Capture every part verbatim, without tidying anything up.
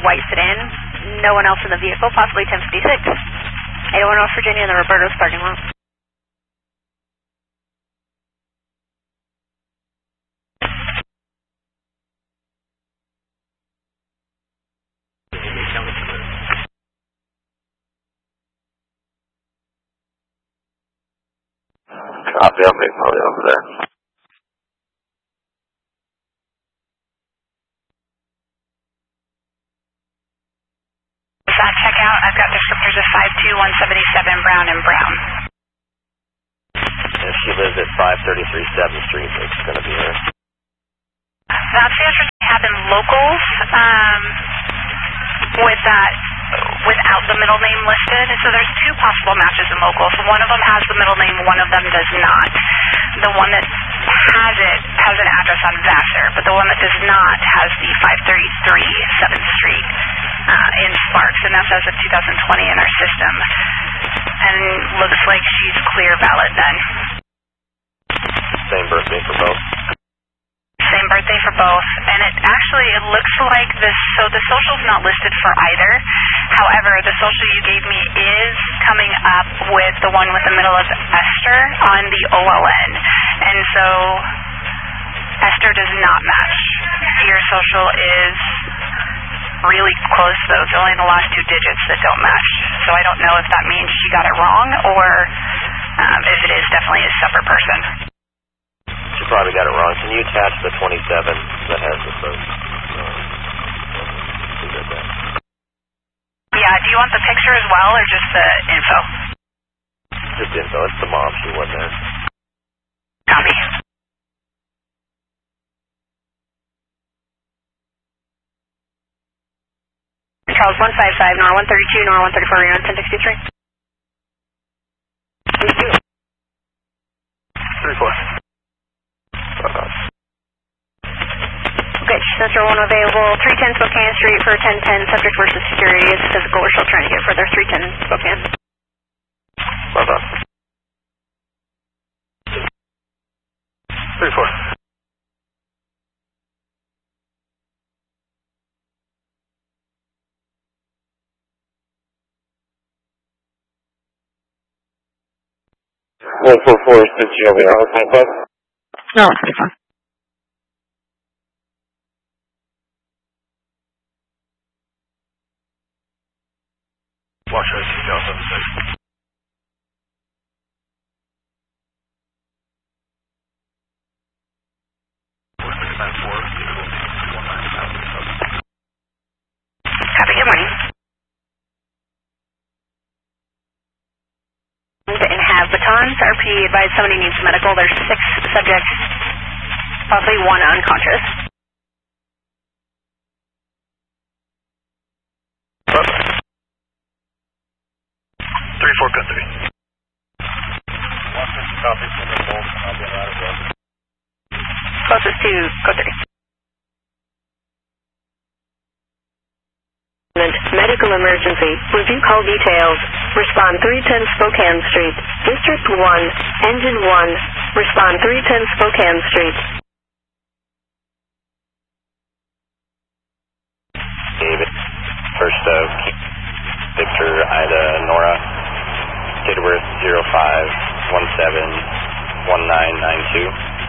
white sedan. No one else in the vehicle, possibly ten fifty-six. eight oh one West Virginia in the Roberto's parking lot. Copy, I'll make my way over there. That check out, I've got descriptors of five two one seven seven Brown and Brown. If she lives at five thirty-three seventh Street, it's going to be her. That's the answer they have in locals, um, with that, without the middle name listed. So there's two possible matches in locals. One of them has the middle name, one of them does not. The one that has it has an address on Vassar, but the one that does not has the five thirty-three seventh Street uh, in Sparks, and that's as of two thousand twenty in our system. And looks like she's clear valid then. Same birthday for both? Same birthday for both, and it actually, it looks like this, so the social's not listed for either. However, the social you gave me is coming up with the one with the middle of Esther on the O L N, and so Esther does not match. Your social is really close, though. It's only the last two digits that don't match, so I don't know if that means she got it wrong, or um, if it is definitely a separate person. She probably got it wrong. Can you attach the twenty-seven that has the first? Yeah, do you want the picture as well, or just the info? Just info. It's the mom. She wasn't there. Copy. Charles one five five, Nora one thirty-two, Nora one thirty-four, Reno ten sixty-three. Please do. three four. Okay, Central one available, three ten Spokane Street for ten ten, subject versus security is physical. We're still trying to get further, three ten Spokane. Bye-bye. three four. one four four, since you have your own bus? No, it's pretty fun. Watch out, you got something. Have a good morning. And have batons. R P advised somebody needs medical. There's six subjects, possibly one unconscious. three four, cut three. Closest to code three. Medical emergency. Review call details. Respond three ten Spokane Street. District one, Engine one. Respond three ten Spokane Street. David. First of Victor, Ida, Nora. Date of birth zero five one seven one nine nine two.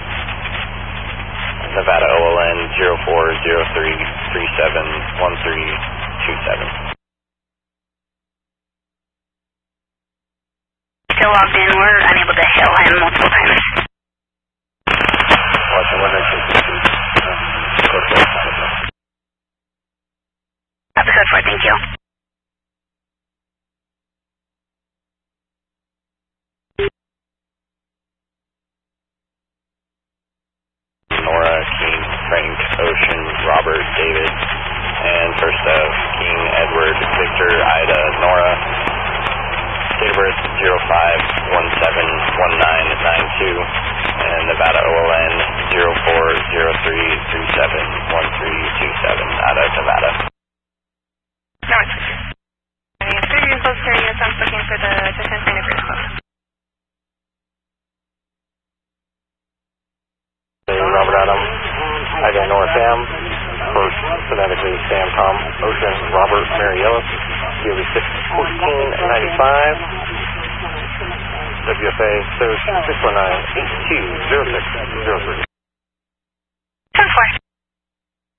Nevada O L N zero four zero three three seven one three two seven. Still logged in. We're unable to hail him multiple times. Watching one nine six two. Episode four, thank you. Nora, King, Frank, Ocean, Robert, David, and first of King, Edward, Victor, Ida, Nora. Date of birth zero five one seven one nine nine two, and Nevada O L N zero four zero three three seven one three two seven out of Nevada. No, it's I mean, three vehicles carrying us. I'm looking for the defense maneuver club. Robert Adam, Ida, Nora, Sam, first phonetically Sam, Tom, Ocean, Robert, Mary Ellis, D O B six fourteen ninety-five, W F A six one nine eight two zero six zero three. ten four.